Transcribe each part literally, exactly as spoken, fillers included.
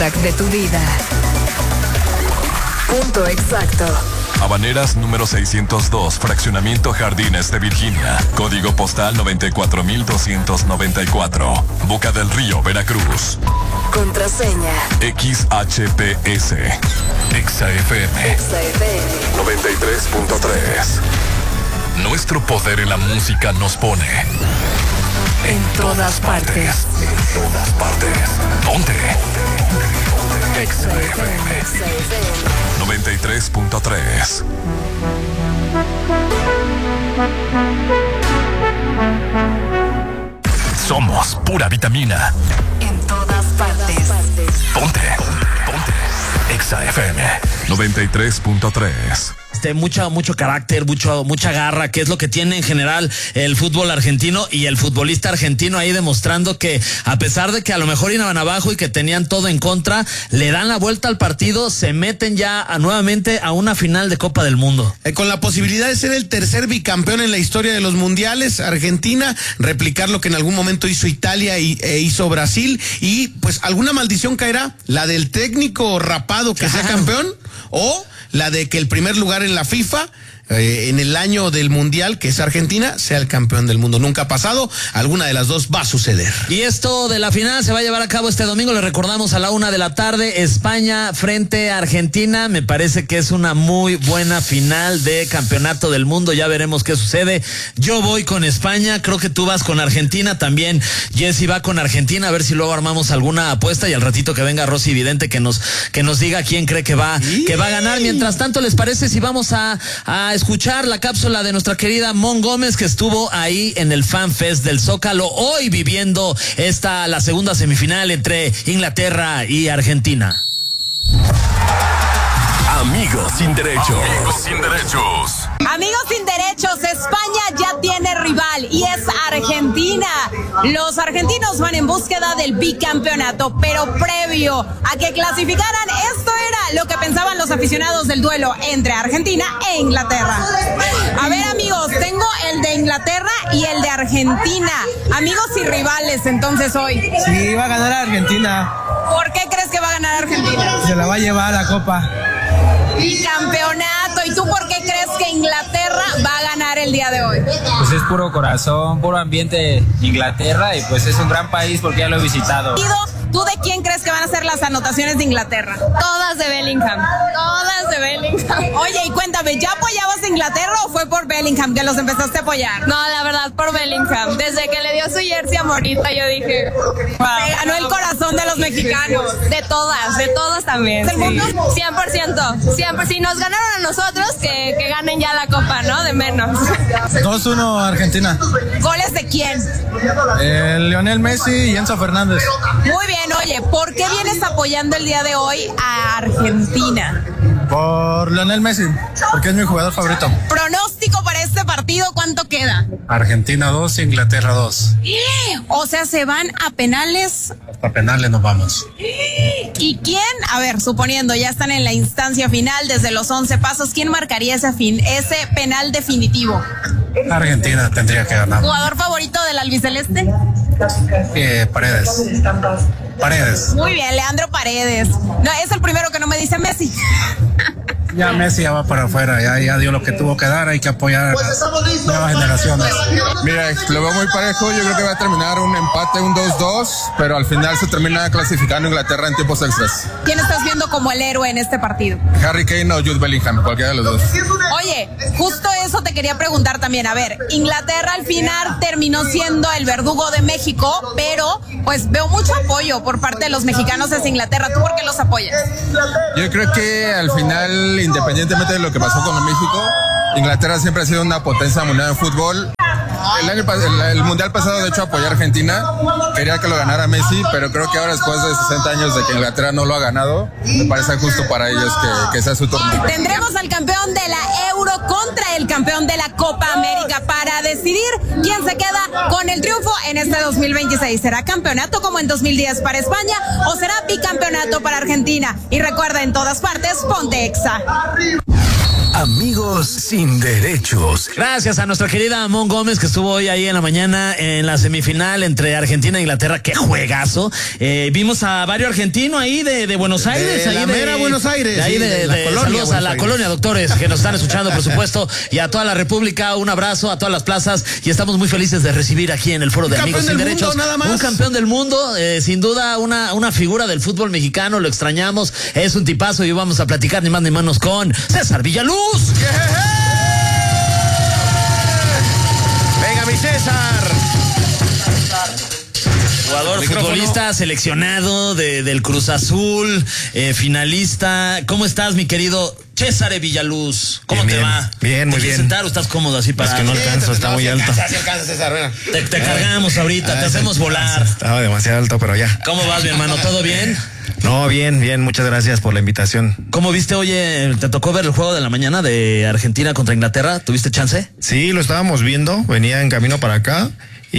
soundtrack de tu vida. Punto exacto. Habaneras número seiscientos dos, Fraccionamiento Jardines de Virginia. Código postal noventa y cuatro mil doscientos noventa y cuatro. Boca del Río, Veracruz. Contraseña X H P S. Exa F M. Exa F M noventa y tres punto tres. Nuestro poder en la música nos pone en, en todas partes. En todas partes. Ponte. Exa F M noventa y tres punto tres. Somos pura vitamina. En todas partes. Ponte. Ponte. Exa F M noventa y tres punto tres. Este, mucha, mucho carácter, mucho, mucha garra, que es lo que tiene en general el fútbol argentino y el futbolista argentino ahí demostrando que a pesar de que a lo mejor iban abajo y que tenían todo en contra, le dan la vuelta al partido, se meten ya a, nuevamente a una final de Copa del Mundo. Eh, con la posibilidad de ser el tercer bicampeón en la historia de los mundiales, Argentina, replicar lo que en algún momento hizo Italia y, e hizo Brasil, y pues alguna maldición caerá, la del técnico rapado que sea campeón, o la de que el primer lugar en la FIFA eh, en el año del mundial, que es Argentina, sea el campeón del mundo. Nunca ha pasado, alguna de las dos va a suceder. Y esto de la final se va a llevar a cabo este domingo, le recordamos, a la una de la tarde, España frente a Argentina. Me parece que es una muy buena final de campeonato del mundo, ya veremos qué sucede. Yo voy con España, creo que tú vas con Argentina también. Jessy va con Argentina, a ver si luego armamos alguna apuesta y al ratito que venga Rosy Vidente que nos, que nos diga quién cree que va, que va a ganar. Mientras tanto, ¿les parece si vamos a, a escuchar la cápsula de nuestra querida Mon Gómez, que estuvo ahí en el Fan Fest del Zócalo, hoy viviendo esta, la segunda semifinal entre Inglaterra y Argentina? Amigos sin derechos. Amigos sin derechos. Amigos sin derechos, España ya tiene rival y es Argentina. Los argentinos van en búsqueda del bicampeonato, pero previo a que clasificaran, esto era lo que pensaban los aficionados del duelo entre Argentina e Inglaterra. A ver, amigos, tengo el de Inglaterra y el de Argentina. Amigos y rivales, entonces hoy. Sí, va a ganar Argentina. ¿Por qué crees que va a ganar Argentina? Se la va a llevar a la Copa. Bicampeonato. ¿Y tú por qué crees que Inglaterra va a ganar el día de hoy? Pues es puro corazón, puro ambiente Inglaterra, y pues es un gran país porque ya lo he visitado. ¿Tú de quién crees que van a ser las anotaciones de Inglaterra? Todas de Bellingham. Todas de Bellingham. Oye, y cuéntame, ¿ya apoyabas a Inglaterra o fue por Bellingham que los empezaste a apoyar? No, la verdad, por Bellingham. Desde que le dio su jersey a Morita, yo dije... Wow. Se ganó el corazón de los mexicanos. De todas, de todos también. ¿El mundo? cien por ciento. Siempre, si nos ganaron a nosotros, que, que ganen ya la Copa, ¿no? De menos. dos uno Argentina. ¿Goles de quién? Eh, Lionel Messi y Enzo Fernández. Muy bien, oye, ¿por qué vienes apoyando el día de hoy a Argentina? Por Lionel Messi, porque es mi jugador favorito. Pronóstico para este partido, ¿cuánto queda? Argentina dos, Inglaterra dos. O sea, se van a penales. Hasta penales nos vamos. ¿Y quién? A ver, suponiendo, ya están en la instancia final desde los once pasos, ¿quién marcaría ese, fin, ese penal definitivo? Argentina tendría que ganar. ¿Jugador favorito del albiceleste? Eh, Paredes. Paredes. Muy bien, Leandro Paredes. No, es el primero que no me dice Messi. Ya Messi ya va para afuera, ya, ya dio lo que tuvo que dar, hay que apoyar a las nuevas generaciones. Mira, lo veo muy parejo, yo creo que va a terminar un empate, un dos dos, pero al final se termina clasificando Inglaterra en tiempos extras. ¿Quién estás viendo como el héroe en este partido? Harry Kane o Jude Bellingham, cualquiera de los dos. Oye, justo eso te quería preguntar también. A ver, Inglaterra al final terminó siendo el verdugo de México, pero pues veo mucho apoyo por parte de los mexicanos hacia Inglaterra. ¿Tú por qué los apoyas? Yo creo que al final, independientemente de lo que pasó con México, Inglaterra siempre ha sido una potencia mundial en fútbol. El, año, el, el mundial pasado, de hecho, apoyé a Argentina. Quería que lo ganara Messi, pero creo que ahora, después de sesenta años de que Inglaterra no lo ha ganado, me parece justo para ellos que, que sea su turno. Tendremos al campeón de la Euro contra el campeón de la Copa América para decidir quién se queda con el triunfo en este dos mil veintiséis. ¿Será campeonato como en dos mil diez para España o será bicampeonato para Argentina? Y recuerda, en todas partes, ponte Exa. Amigos sin derechos. Gracias a nuestra querida Amon Gómez, que estuvo hoy ahí en la mañana en la semifinal entre Argentina e Inglaterra. ¡Qué juegazo! Eh, vimos a varios argentinos ahí de, de Buenos Aires. De ahí la de, mera Buenos Aires. De ahí sí, de, de la de, colonia. saludos a la Aires. colonia, doctores, que nos están escuchando, por supuesto. Y a toda la República, un abrazo, a todas las plazas. Y estamos muy felices de recibir aquí en el Foro de Un Amigos sin campeón del Derechos. mundo, nada más. Un campeón del mundo, eh, sin duda, una, una figura del fútbol mexicano. Lo extrañamos. Es un tipazo y vamos a platicar ni más ni menos con César Villaluz. Yeah. Venga, mi César. Jugador, futbolista seleccionado de, del Cruz Azul, eh, finalista. ¿Cómo estás, mi querido César Villaluz? ¿Cómo bien, te bien. va? Bien, muy ¿Te quieres bien. sentar o estás cómodo así para? Es que no alcanzo, está no, muy sí alto. Alcanza, sí alcanza, César, venga. Te, te cargamos ahorita, te hacemos volar. Estaba demasiado alto, pero ya. ¿Cómo vas, mi hermano? ¿Todo bien? No, bien, bien, muchas gracias por la invitación. ¿Cómo viste, oye, te tocó ver el juego de la mañana de Argentina contra Inglaterra? ¿Tuviste chance? Sí, lo estábamos viendo, venía en camino para acá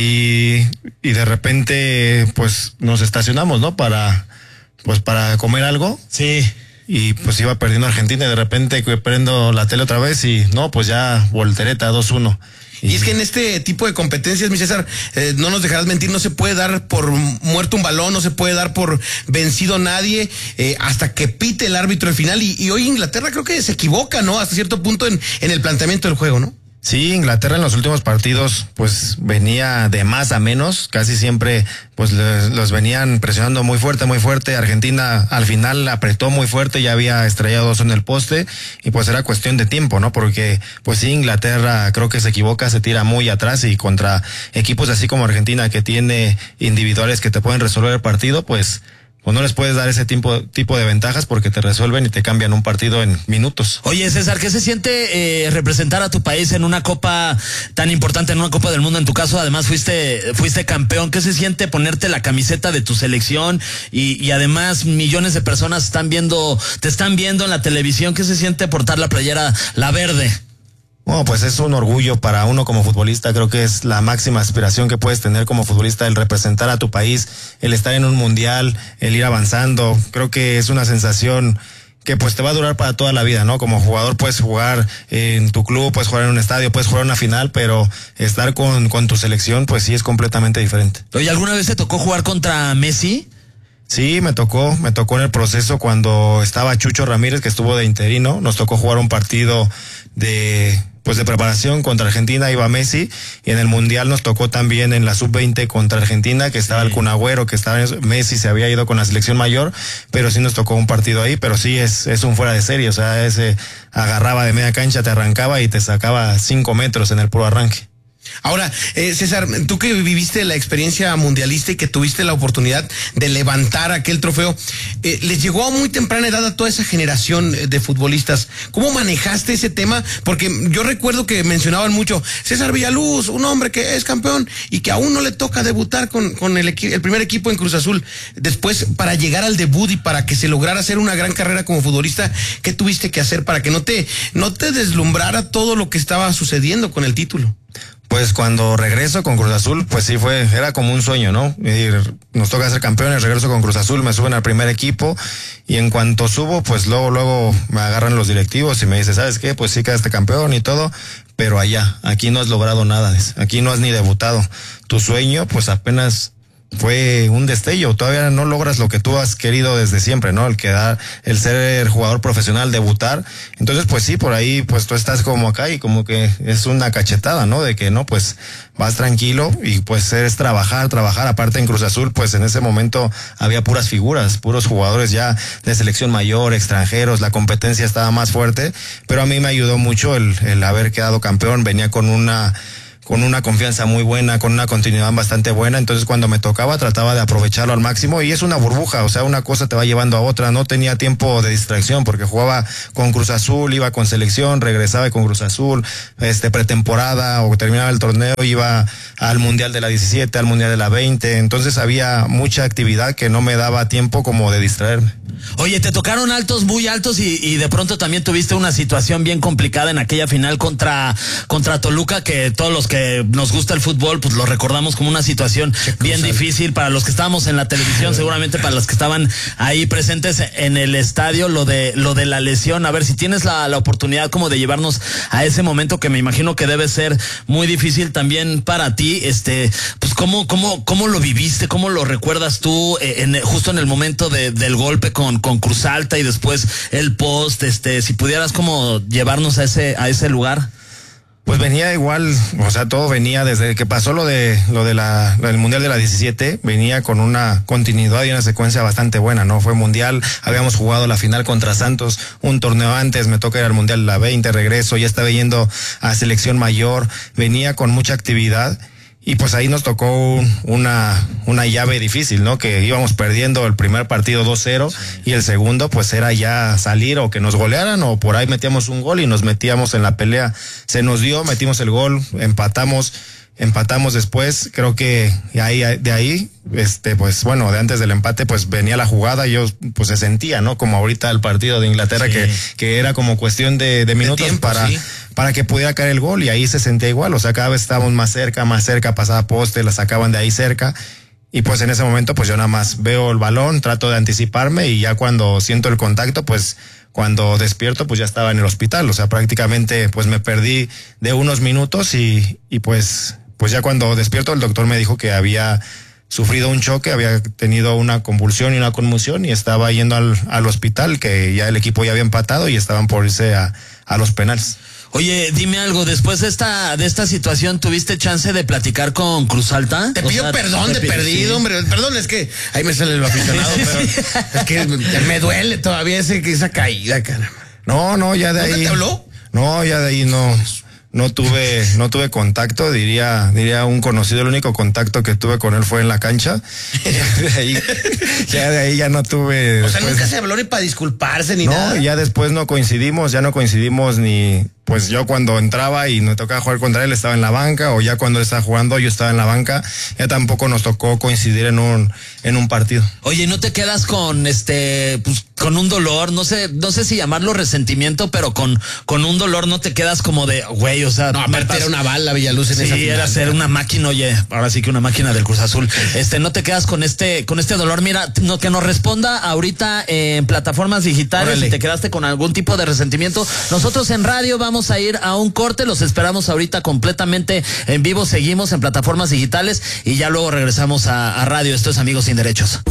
y, y de repente pues nos estacionamos, ¿no? Para, pues para comer algo. Sí. Y pues iba perdiendo Argentina y de repente prendo la tele otra vez y no, pues ya voltereta dos uno. Y es que en este tipo de competencias, mi César, eh, no nos dejarás mentir, no se puede dar por muerto un balón, no se puede dar por vencido nadie, eh, hasta que pite el árbitro el final. Y, y hoy Inglaterra creo que se equivoca, ¿no? Hasta cierto punto en, en el planteamiento del juego, ¿no? Sí, Inglaterra en los últimos partidos pues venía de más a menos, casi siempre pues les, los venían presionando muy fuerte, muy fuerte. Argentina al final apretó muy fuerte, ya había estrellado dos en el poste y pues era cuestión de tiempo, ¿no? Porque pues sí, Inglaterra creo que se equivoca, se tira muy atrás y contra equipos así como Argentina que tiene individuales que te pueden resolver el partido, pues pues no les puedes dar ese tipo, tipo de ventajas porque te resuelven y te cambian un partido en minutos. Oye, César, ¿qué se siente eh, representar a tu país en una copa tan importante, en una Copa del Mundo? En tu caso, además, fuiste fuiste campeón. ¿Qué se siente ponerte la camiseta de tu selección? Y, y además, millones de personas están viendo, te están viendo en la televisión. ¿Qué se siente portar la playera, la verde? Bueno, pues es un orgullo para uno como futbolista, creo que es la máxima aspiración que puedes tener como futbolista, el representar a tu país, el estar en un mundial, el ir avanzando, creo que es una sensación que pues te va a durar para toda la vida, ¿no? Como jugador puedes jugar en tu club, puedes jugar en un estadio, puedes jugar una final, pero estar con, con tu selección pues sí es completamente diferente. Oye, ¿alguna vez te tocó jugar contra Messi? Sí, me tocó, me tocó en el proceso cuando estaba Chucho Ramírez, que estuvo de interino, nos tocó jugar un partido de pues de preparación contra Argentina, iba Messi, y en el Mundial nos tocó también en la sub veinte contra Argentina, que estaba sí. el Kun Agüero, que estaba Messi se había ido con la selección mayor, pero sí nos tocó un partido ahí, pero sí es, es un fuera de serie, o sea, ese agarraba de media cancha, te arrancaba y te sacaba cinco metros en el puro arranque. Ahora, eh, César, tú que viviste la experiencia mundialista y que tuviste la oportunidad de levantar aquel trofeo, eh, les llegó a muy temprana edad a toda esa generación de futbolistas. ¿Cómo manejaste ese tema? Porque yo recuerdo que mencionaban mucho, César Villaluz, un hombre que es campeón y que aún no le toca debutar con, con el, equi- el primer equipo en Cruz Azul. Después, para llegar al debut y para que se lograra hacer una gran carrera como futbolista, ¿qué tuviste que hacer para que no te, no te deslumbrara todo lo que estaba sucediendo con el título? Pues cuando regreso con Cruz Azul, pues sí fue, era como un sueño, ¿no? Y nos toca ser campeones, regreso con Cruz Azul, me suben al primer equipo y en cuanto subo, pues luego, luego me agarran los directivos y me dicen, ¿sabes qué? Pues sí quedaste campeón y todo, pero allá, aquí no has logrado nada, aquí no has ni debutado. Tu sueño, pues apenas fue un destello, todavía no logras lo que tú has querido desde siempre, ¿no? El quedar, el ser jugador profesional, debutar. Entonces, pues sí, por ahí, pues tú estás como acá y como que es una cachetada, ¿no? De que no, pues vas tranquilo y pues es trabajar, trabajar. Aparte en Cruz Azul, pues en ese momento había puras figuras, puros jugadores ya de selección mayor, extranjeros, la competencia estaba más fuerte, pero a mí me ayudó mucho el, el haber quedado campeón, venía con una con una confianza muy buena, con una continuidad bastante buena, entonces cuando me tocaba trataba de aprovecharlo al máximo y es una burbuja, o sea, una cosa te va llevando a otra, no tenía tiempo de distracción porque jugaba con Cruz Azul, iba con selección, regresaba con Cruz Azul, este pretemporada o terminaba el torneo, iba al Mundial de la diecisiete, al Mundial de la veinte, entonces había mucha actividad que no me daba tiempo como de distraerme. Oye, te tocaron altos, muy altos y, y de pronto también tuviste una situación bien complicada en aquella final contra, contra Toluca, que todos los que que nos gusta el fútbol, pues lo recordamos como una situación bien difícil para los que estábamos en la televisión, seguramente para los que estaban ahí presentes en el estadio, lo de lo de la lesión. A ver, si tienes la, la oportunidad como de llevarnos a ese momento que me imagino que debe ser muy difícil también para ti, este, pues cómo, cómo, cómo lo viviste, cómo lo recuerdas tú en, justo en el momento de, del golpe con, con Cruz Alta y después el post, este, si pudieras como llevarnos a ese, a ese lugar. Pues venía igual, o sea, todo venía desde que pasó lo de lo de la el Mundial de la diecisiete, venía con una continuidad y una secuencia bastante buena, ¿no? Fue Mundial, habíamos jugado la final contra Santos, un torneo antes, me toca ir al Mundial de la veinte, regreso, ya estaba yendo a selección mayor, venía con mucha actividad. Y pues ahí nos tocó un, una, una llave difícil, ¿no? Que íbamos perdiendo el primer partido dos cero y el segundo pues era ya salir o que nos golearan o por ahí metíamos un gol y nos metíamos en la pelea. Se nos dio, metimos el gol, empatamos, empatamos después, creo que ahí, de ahí, este, pues bueno, de antes del empate pues venía la jugada y yo pues se sentía, ¿no? Como ahorita el partido de Inglaterra sí. que, que era como cuestión de, de minutos de tiempo, para... Sí. para que pudiera caer el gol y ahí se sentía igual, o sea, cada vez estábamos más cerca, más cerca, pasaba poste, la sacaban de ahí cerca y pues en ese momento pues yo nada más veo el balón, trato de anticiparme y ya cuando siento el contacto pues cuando despierto pues ya estaba en el hospital, o sea, prácticamente pues me perdí de unos minutos y, y pues, pues ya cuando despierto el doctor me dijo que había sufrido un choque, había tenido una convulsión y una conmoción y estaba yendo al, al hospital, que ya el equipo ya había empatado y estaban por irse a, a los penales. Oye, dime algo, después de esta de esta situación, ¿tuviste chance de platicar con Cruz Alta? Te pido perdón de perdido, sí. hombre. Perdón, es que ahí me sale el aficionado, sí, pero sí. es que me duele todavía ese, esa caída, caramba. No, no, ya de ahí. ¿Nunca te habló? No, ya de ahí no. No tuve, no tuve contacto, diría, diría un conocido, el único contacto que tuve con él fue en la cancha. Ya de ahí, ya, de ahí ya no tuve. O después, sea, nunca se habló ni para disculparse ni no, nada. No, ya después no coincidimos, ya no coincidimos ni, pues yo cuando entraba y me tocaba jugar contra él estaba en la banca, o ya cuando él estaba jugando yo estaba en la banca, ya tampoco nos tocó coincidir en un, en un partido. Oye, ¿no te quedas con este, pues, con un dolor? No sé, no sé si llamarlo resentimiento, pero con, con un dolor no te quedas como de, güey, o sea. No, aparte era una bala Villaluz en sí, esa final. Sí, era ser una máquina, oye, ahora sí que una máquina del Cruz Azul. Este, no te quedas con este, con este dolor. Mira, no, que nos responda ahorita en plataformas digitales. Órale. Si te quedaste con algún tipo de resentimiento. Nosotros en radio vamos a ir a un corte, los esperamos ahorita completamente en vivo, seguimos en plataformas digitales y ya luego regresamos a, a radio. Esto es Amigos Sin Derechos.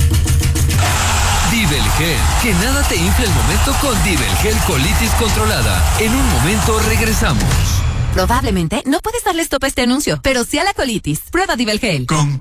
Divel Gel, que nada te infle el momento con Divel Gel Colitis Controlada. En un momento regresamos. Probablemente no puedes darle stop a este anuncio, pero sí a la colitis. Prueba Divel Gel. Con